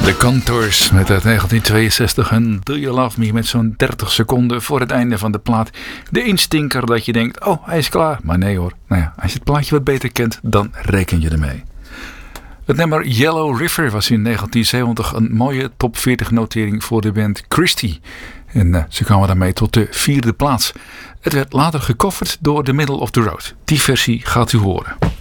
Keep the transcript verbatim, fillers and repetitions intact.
De Contours met uit negentien tweeënzestig en Do You Love Me met zo'n dertig seconden voor het einde van de plaat. De instinker dat je denkt, oh hij is klaar. Maar nee hoor, nou ja, als je het plaatje wat beter kent, dan reken je ermee. Het nummer Yellow River was in negentien zeventig een mooie top veertig notering voor de band Christie. En uh, ze kwamen daarmee tot de vierde plaats. Het werd later gecoverd door The Middle of the Road. Die versie gaat u horen.